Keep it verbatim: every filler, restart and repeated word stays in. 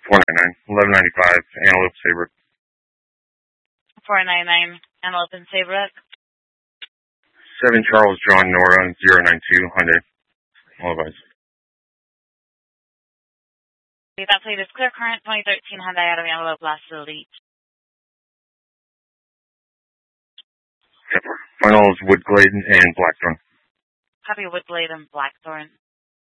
four ninety-nine, eleven ninety-five, Antelope Saybrook. four ninety-nine, Antelope and Saybrook. seven Charles John Nora, zero nine two, Hyundai. All advice. That plate is clear current, twenty thirteen Hyundai out of Antelope, last Elite. Yep. Final is Woodglade and Blackthorn. Copy Woodglade and Blackthorn.